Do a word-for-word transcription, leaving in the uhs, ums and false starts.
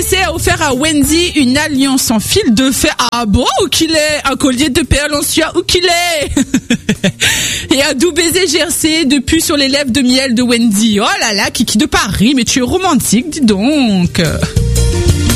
C a offert à Wendy une alliance en fil de fer. Ah bon, où qu'il est? Un collier de perles en soie, où qu'il est? Et un doux baiser gercé de pu sur les lèvres de miel de Wendy. Oh là là, Kiki de Paris, mais tu es romantique, dis donc.